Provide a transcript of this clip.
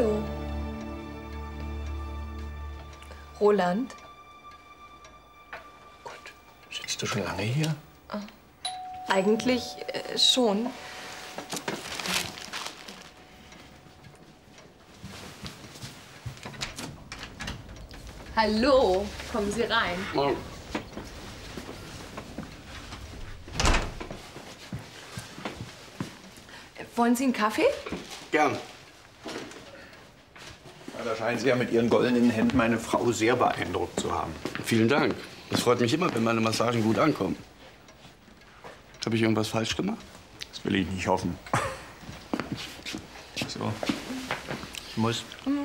Hallo. Roland? Gut. Sitzt du schon lange hier? Eigentlich schon. Hallo, kommen Sie rein. Morgen. Wollen Sie einen Kaffee? Gern. Ja, da scheinen Sie ja mit Ihren goldenen Händen meine Frau sehr beeindruckt zu haben. Vielen Dank. Es freut mich immer, wenn meine Massagen gut ankommen. Habe ich irgendwas falsch gemacht? Das will ich nicht hoffen. So. Ich muss.